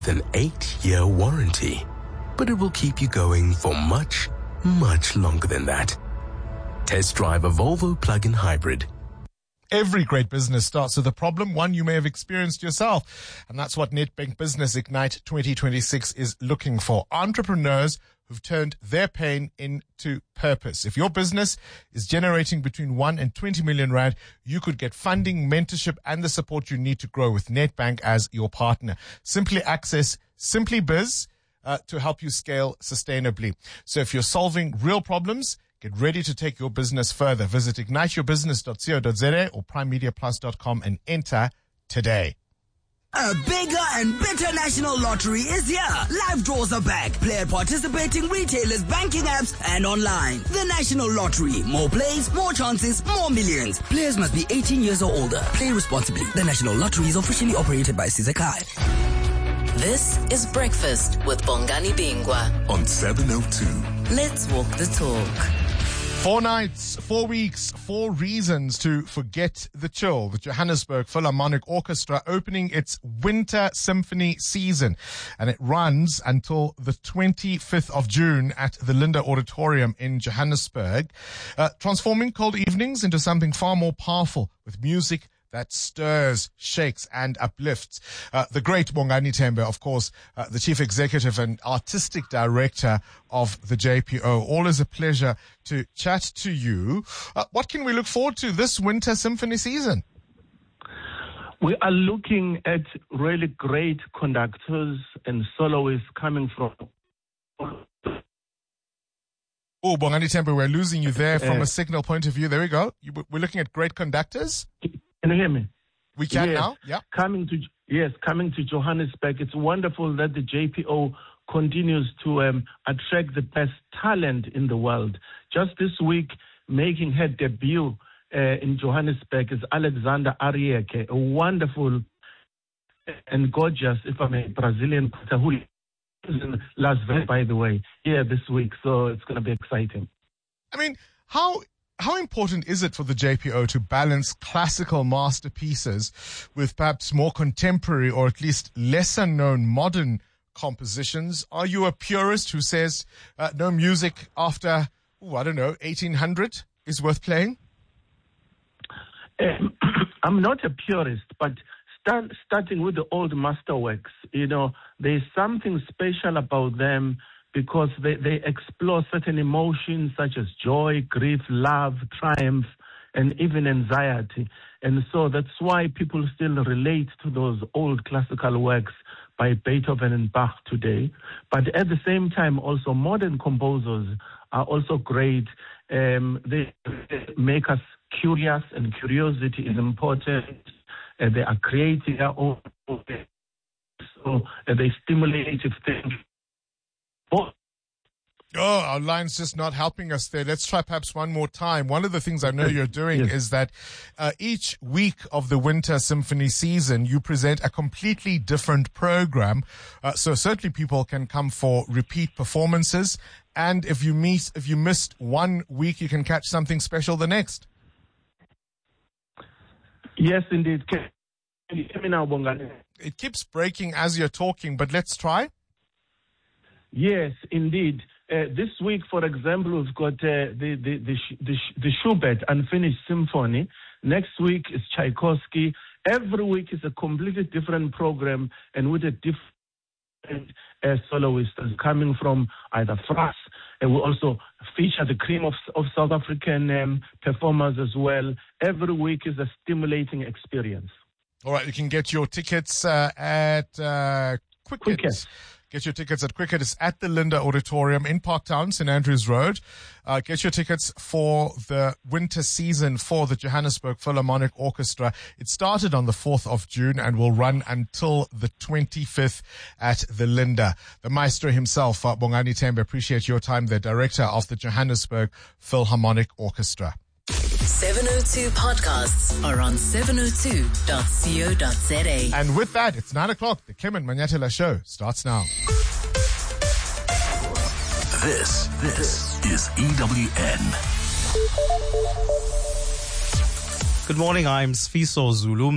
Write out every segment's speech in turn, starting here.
With an 8-year warranty. But it will keep you going for much, much longer than that. Test drive a Volvo plug-in hybrid. Every great business starts with a problem, one you may have experienced yourself. And that's what Nedbank Business Ignite 2026 is looking for. Entrepreneurs who've turned their pain into purpose. If your business is generating between 1 and 20 million rand, you could get funding, mentorship, and the support you need to grow with Nedbank as your partner. Simply access SimplyBiz to help you scale sustainably. So if you're solving real problems, get ready to take your business further. Visit igniteyourbusiness.co.za or primemediaplus.com and enter today. A bigger and better national lottery is here. Live draws are back. Play at participating retailers, banking apps, and online. The National Lottery. More plays, more chances, more millions. Players must be 18 years or older. Play responsibly. The National Lottery is officially operated by Sizakai. This is Breakfast with Bongani Bingwa on 702. Let's walk the talk. 4 nights, 4 weeks, 4 reasons to forget the chill. The Johannesburg Philharmonic Orchestra opening its Winter Symphony season. And it runs until the 25th of June at the Linda Auditorium in Johannesburg. Transforming cold evenings into something far more powerful with music that stirs, shakes, and uplifts. The great Bongani Tembe, of course, the Chief Executive and Artistic Director of the JPO. Always a pleasure to chat to you. What can we look forward to this Winter Symphony season? We are looking at really great conductors and soloists coming from... Oh, Bongani Tembe, we're losing you there from a signal point of view. There we go. We're looking at great conductors. Can you hear me? We can yes. now, yeah. Coming to Johannesburg. It's wonderful that the JPO continues to attract the best talent in the world. Just this week, making her debut in Johannesburg is Alexander Arieke, a wonderful and gorgeous, if I may, Brazilian who is in Las Vegas, by the way, this week. So it's going to be exciting. I mean, how important is it for the JPO to balance classical masterpieces with perhaps more contemporary or at least lesser known modern compositions? Are you a purist who says no music after, 1800 is worth playing? I'm not a purist, but starting with the old masterworks, there's something special about them, because they explore certain emotions such as joy, grief, love, triumph, and even anxiety. And so that's why people still relate to those old classical works by Beethoven and Bach today. But at the same time, also modern composers are also great. They make us curious, and curiosity is important. They are creating their own, so they stimulate things. Oh, our line's just not helping us there. Let's try perhaps one more time. One of the things I know you're doing is that each week of the Winter Symphony season, you present a completely different program. So certainly people can come for repeat performances. And if you missed 1 week, you can catch something special the next. Yes, indeed. Can you hear me now, Bongani? It keeps breaking as you're talking, but let's try. Yes, indeed. This week, for example, we've got the Schubert Unfinished Symphony. Next week is Tchaikovsky. Every week is a completely different program and with a different soloist coming from either France. And we also feature the cream of South African performers as well. Every week is a stimulating experience. All right, you can get your tickets at Quicket. Get your tickets at Quicket. It's at the Linda Auditorium in Parktown, St. Andrews Road. Get your tickets for the winter season for the Johannesburg Philharmonic Orchestra. It started on the 4th of June and will run until the 25th at the Linda. The maestro himself, Bongani Tembe, appreciate your time, the director of the Johannesburg Philharmonic Orchestra. 702 podcasts are on 702.co.za. And with that, it's 9 o'clock. The Clement Manyathela Show starts now. This is EWN. Good morning, I'm Sfiso Zulu.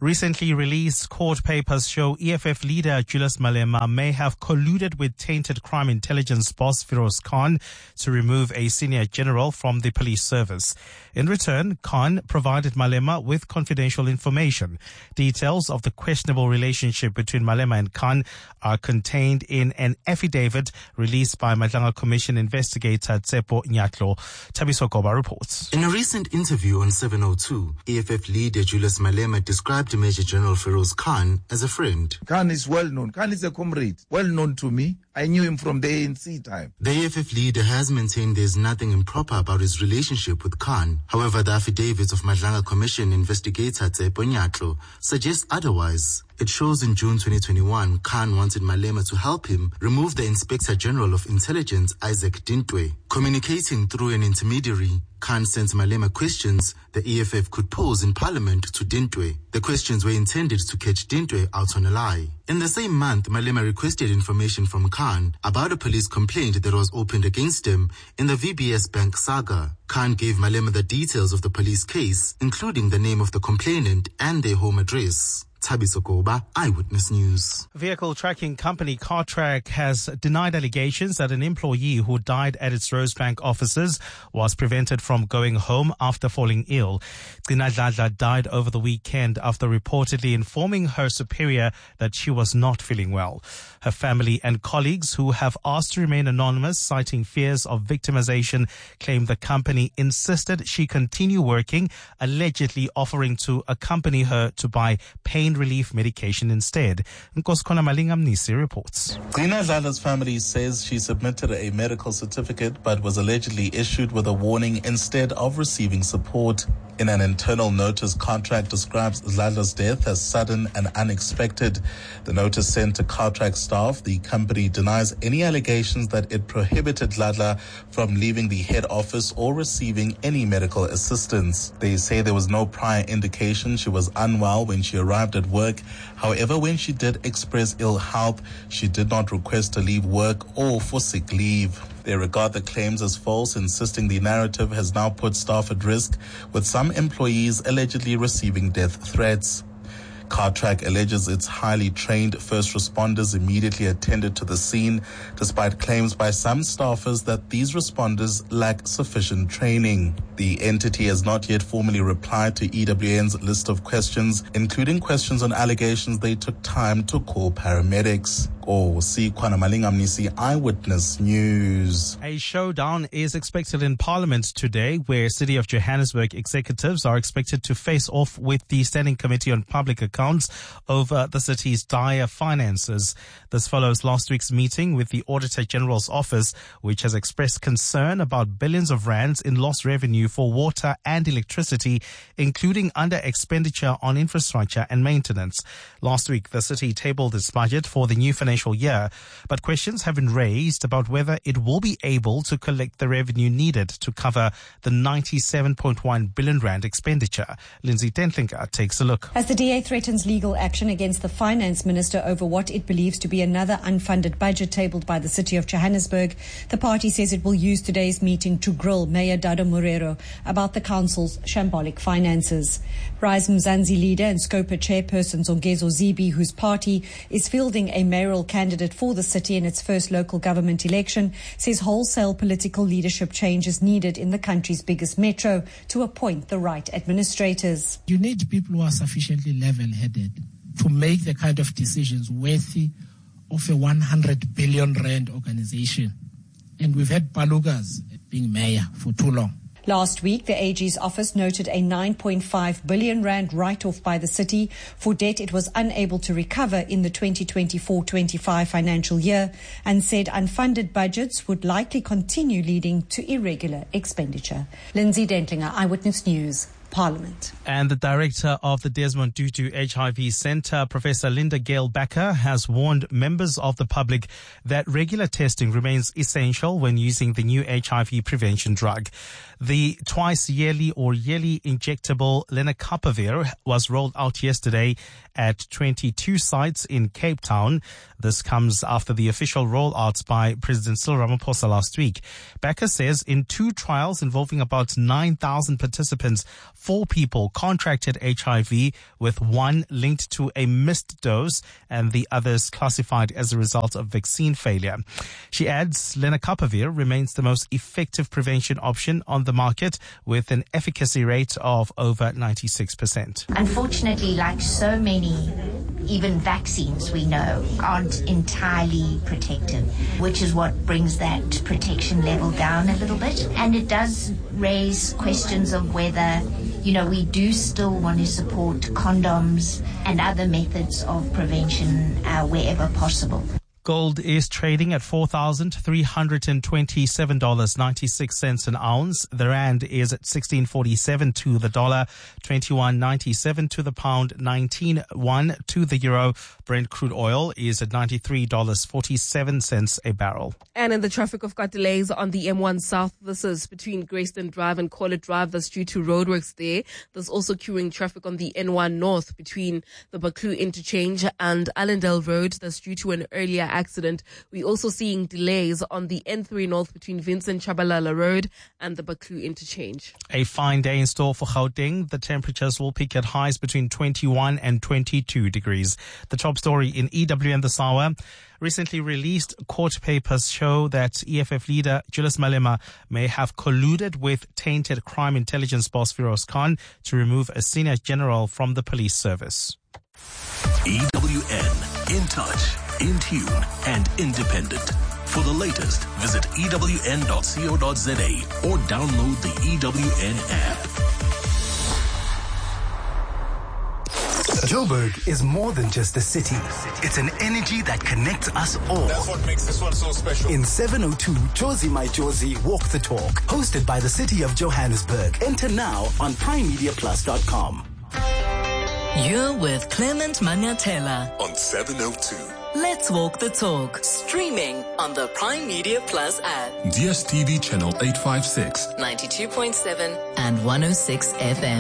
Recently released court papers show EFF leader Julius Malema may have colluded with tainted crime intelligence boss Feroz Khan to remove a senior general from the police service. In return, Khan provided Malema with confidential information. Details of the questionable relationship between Malema and Khan are contained in an affidavit released by Madlanga Commission investigator Tsepo Nyatlo. Tabiso Koba reports. In a recent interview on 702, EFF leader Julius Malema described Major General Feroz Khan as a friend. Khan is well known. Khan is a comrade, well known to me. I knew him from the ANC time. The EFF leader has maintained there's nothing improper about his relationship with Khan. However, the affidavit of Madlanga Commission investigator Tsepo Nyatlo suggests otherwise. It shows in June 2021, Khan wanted Malema to help him remove the Inspector General of Intelligence, Isaac Dintwe. Communicating through an intermediary, Khan sent Malema questions the EFF could pose in Parliament to Dintwe. The questions were intended to catch Dintwe out on a lie. In the same month, Malema requested information from Khan about a police complaint that was opened against him in the VBS Bank saga. Khan gave Malema the details of the police case, including the name of the complainant and their home address. Tabiso Koba, Eyewitness News. Vehicle tracking company Cartrack has denied allegations that an employee who died at its Rosebank offices was prevented from going home after falling ill. Gcina Dladla died over the weekend after reportedly informing her superior that she was not feeling well. Her family and colleagues, who have asked to remain anonymous, citing fears of victimization, claim the company insisted she continue working, allegedly offering to accompany her to buy pain relief medication instead. Nkoskona Malingamnisi reports. Gcina Dladla's family says she submitted a medical certificate but was allegedly issued with a warning instead of receiving support. In an internal notice, Cartrack describes Dladla's death as sudden and unexpected. The notice sent to Cartrack staff, the company denies any allegations that it prohibited Dladla from leaving the head office or receiving any medical assistance. They say there was no prior indication she was unwell when she arrived at work. However, when she did express ill health, she did not request to leave work or for sick leave. They regard the claims as false, insisting the narrative has now put staff at risk, with some employees allegedly receiving death threats. Cartrack alleges its highly trained first responders immediately attended to the scene, despite claims by some staffers that these responders lack sufficient training. The entity has not yet formally replied to EWN's list of questions, including questions on allegations they took time to call paramedics. Kwana Malingamnisi, Eyewitness News. A showdown is expected in Parliament today, where City of Johannesburg executives are expected to face off with the Standing Committee on Public Accounts over the city's dire finances. This follows last week's meeting with the Auditor General's office, which has expressed concern about billions of rands in lost revenue for water and electricity, including under expenditure on infrastructure and maintenance. Last week, the city tabled its budget for the new financial year, but questions have been raised about whether it will be able to collect the revenue needed to cover the 97.1 billion rand expenditure. Lindsay Dentlinger takes a look. As the DA threatens legal action against the finance minister over what it believes to be another unfunded budget tabled by the City of Johannesburg, the party says it will use today's meeting to grill Mayor Dado Morero about the council's shambolic finances. Rise Mzansi leader and Scopa chairperson Zongezo Zibi, whose party is fielding a mayoral candidate for the city in its first local government election, says wholesale political leadership change is needed in the country's biggest metro to appoint the right administrators. You need people who are sufficiently level-headed to make the kind of decisions worthy of a 100 billion rand organization. And we've had Balugas being mayor for too long. Last week, the AG's office noted a 9.5 billion rand write-off by the city for debt it was unable to recover in the 2024-25 financial year, and said unfunded budgets would likely continue leading to irregular expenditure. Lindsay Dentlinger, Eyewitness News, Parliament. And the director of the Desmond Tutu HIV Centre, Professor Linda Gale Becker, has warned members of the public that regular testing remains essential when using the new HIV prevention drug. The twice yearly or yearly injectable lenacapavir was rolled out yesterday at 22 sites in Cape Town. This comes after the official rollout by President Cyril Ramaphosa last week. Becker says in 2 trials involving about 9,000 participants, 4 people contracted HIV, with 1 linked to a missed dose and the others classified as a result of vaccine failure. She adds lenacapavir remains the most effective prevention option on the market, with an efficacy rate of over 96%. Unfortunately, like so many, even vaccines we know aren't entirely protective, which is what brings that protection level down a little bit. And it does raise questions of whether, we do still want to support condoms and other methods of prevention wherever possible. Gold is trading at $4,327.96 an ounce. The rand is at 16.47 to the dollar, 21.97 to the pound, 19.1 to the euro. Brent crude oil is at $93.47 a barrel. And in the traffic, we've got delays on the M1 South. This is between Greyston Drive and Corlett Drive. That's due to roadworks there. There's also queuing traffic on the N1 North between the Buccleuch Interchange and Allendale Road. That's due to an earlier accident. We're also seeing delays on the N3 North between Vincent Chabalala Road and the Buccleuch Interchange. A fine day in store for Gauteng. The temperatures will peak at highs between 21 and 22 degrees. The top story in EWN this hour. Recently released court papers show that EFF leader Julius Malema may have colluded with tainted crime intelligence boss Firoz Khan to remove a senior general from the police service. EWN, in touch, in tune, and independent. For the latest, visit ewn.co.za or download the EWN app. Joburg is more than just a city. It's an energy that connects us all. That's what makes this one so special. In 702, Josie My Josie Walk the Talk, hosted by the City of Johannesburg. Enter now on primemediaplus.com. You're with Clement Manyatela on 702. Let's walk the talk. Streaming on the Prime Media Plus app. DSTV channel 856. 92.7 and 106 FM.